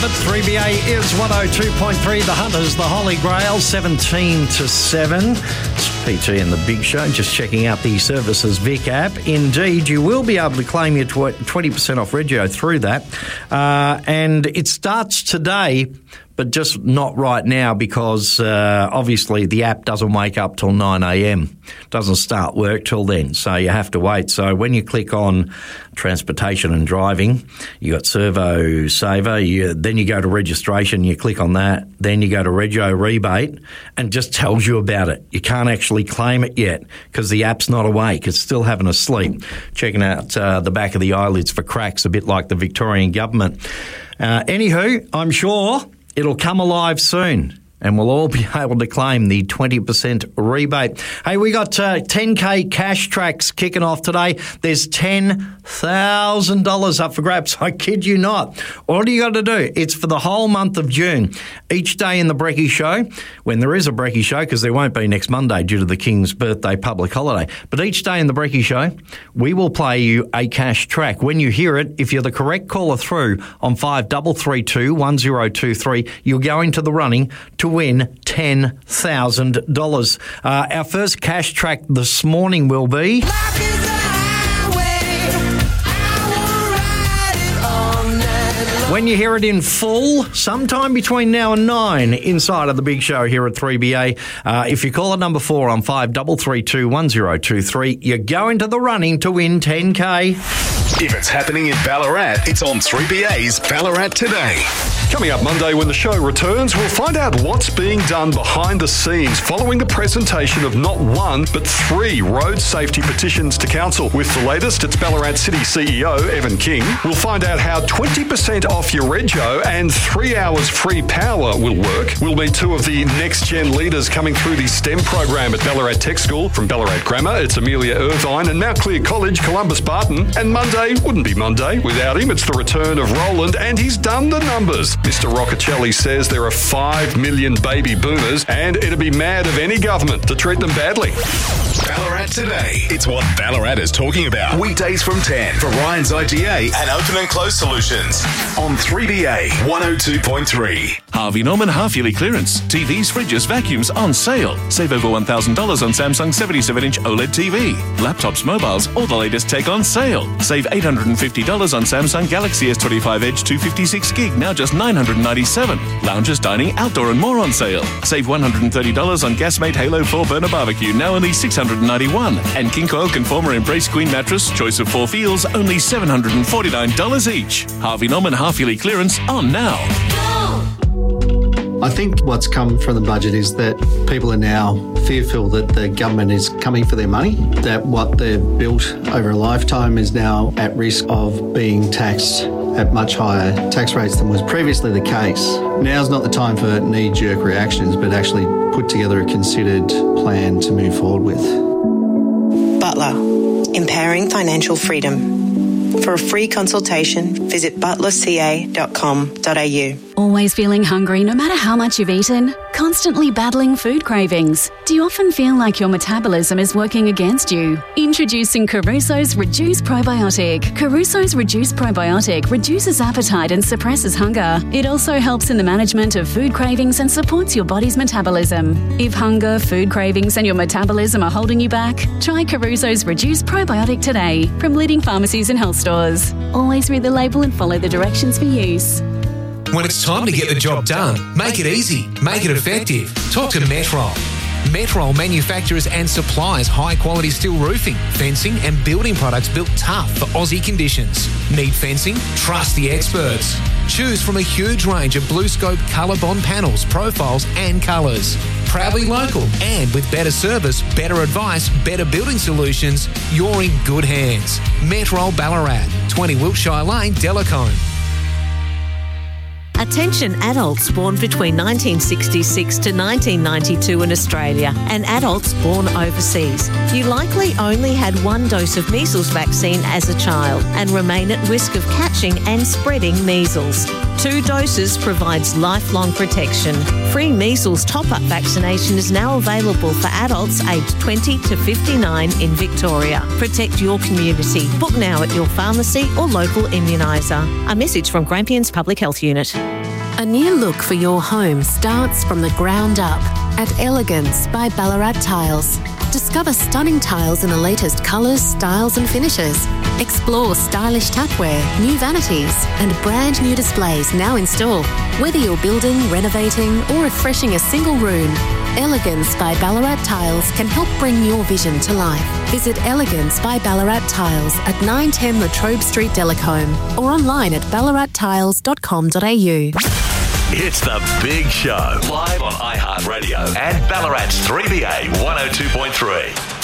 it. 3BA is 102.3. The Hunters, the Holy Grail, 17 to 7. It's PT and the Big Show. Just checking out the Services Vic app. Indeed, you will be able to claim your 20% off Regio through that. And it starts today, but just not right now because obviously the app doesn't wake up till 9 a.m. Doesn't start work till then, so you have to wait. So when you click on transportation and driving, you got Servo Saver, then you go to registration, you click on that, then you go to Regio Rebate and just tells you about it. You can't actually claim it yet because the app's not awake. It's still having a sleep. Checking out the back of the eyelids for cracks, a bit like the Victorian government. Anywho, I'm sure it'll come alive soon and we'll all be able to claim the 20% rebate. Hey, we got 10K cash tracks kicking off today. There's $10,000 up for grabs. I kid you not. All you got to do, it's for the whole month of June. Each day in the Brekkie Show, when there is a Brekkie Show, because there won't be next Monday due to the King's birthday public holiday, but each day in the Brekkie Show, we will play you a cash track. When you hear it, if you're the correct caller through on 5332 1023, you'll go into the running to win $10,000. Our first cash track this morning will be... When you hear it in full, sometime between now and 9 inside of the Big Show here at 3BA. If you call at number 4 on 5332 1023, you go into the running to win 10K. If it's happening in Ballarat, it's on 3BA's Ballarat Today. Coming up Monday when the show returns, we'll find out what's being done behind the scenes following the presentation of not one, but 3 road safety petitions to council. With the latest, it's Ballarat City CEO Evan King. We'll find out how 20% off your Regio and 3 hours free power will work. We'll meet 2 of the next-gen leaders coming through the STEM program at Ballarat Tech School. From Ballarat Grammar, it's Amelia Irvine and Mount Clear College, Columbus Barton. And Monday wouldn't be Monday without him. It's the return of Roland, and he's done the numbers. Mr. Roccacelli says there are 5 million baby boomers, and it'd be mad of any government to treat them badly. Ballarat Today. It's what Ballarat is talking about. Weekdays from 10 for Ryan's IGA and Open and Close Solutions on 3BA 102.3. Harvey Norman half-yearly clearance. TVs, fridges, vacuums on sale. Save over $1,000 on Samsung 77-inch OLED TV. Laptops, mobiles, all the latest tech on sale. Save $850 on Samsung Galaxy S25 Edge 256 gig, now just $997. Lounges, dining, outdoor and more on sale. Save $130 on Gasmate Halo 4 burner barbecue, now only $691. And King Coil Conformer Embrace Queen mattress, choice of 4 feels, only $749 each. Harvey Norman half-yearly clearance on now. I think what's come from the budget is that people are now fearful that the government is coming for their money, that what they've built over a lifetime is now at risk of being taxed at much higher tax rates than was previously the case. Now's not the time for knee-jerk reactions, but actually put together a considered plan to move forward with. Butler, empowering financial freedom. For a free consultation, visit butlerca.com.au. Always feeling hungry no matter how much you've eaten? Constantly battling food cravings? Do you often feel like your metabolism is working against you? Introducing Caruso's Reduce Probiotic. Caruso's Reduce Probiotic reduces appetite and suppresses hunger. It also helps in the management of food cravings and supports your body's metabolism. If hunger, food cravings and your metabolism are holding you back, try Caruso's Reduce Probiotic today from leading pharmacies and health stores. Always read the label and follow the directions for use. When it's time to get the job done, make it easy, make it effective. Talk to Metrol. Metrol manufactures and supplies high-quality steel roofing, fencing and building products built tough for Aussie conditions. Need fencing? Trust the experts. Choose from a huge range of BlueScope ColourBond panels, profiles and colours. Proudly local and with better service, better advice, better building solutions, you're in good hands. Metrol Ballarat, 20 Wiltshire Lane, Delacombe. Attention adults born between 1966 to 1992 in Australia and adults born overseas. You likely only had 1 dose of measles vaccine as a child and remain at risk of catching and spreading measles. 2 doses provides lifelong protection. Free measles top-up vaccination is now available for adults aged 20 to 59 in Victoria. Protect your community. Book now at your pharmacy or local immuniser. A message from Grampians Public Health Unit. A new look for your home starts from the ground up at Elegance by Ballarat Tiles. Discover stunning tiles in the latest colours, styles and finishes. Explore stylish tapware, new vanities and brand new displays now in store. Whether you're building, renovating or refreshing a single room, Elegance by Ballarat Tiles can help bring your vision to life. Visit Elegance by Ballarat Tiles at 910 Latrobe Street, Delacombe or online at ballarattiles.com.au. It's The Big Show, live on iHeartRadio and Ballarat's 3BA 102.3.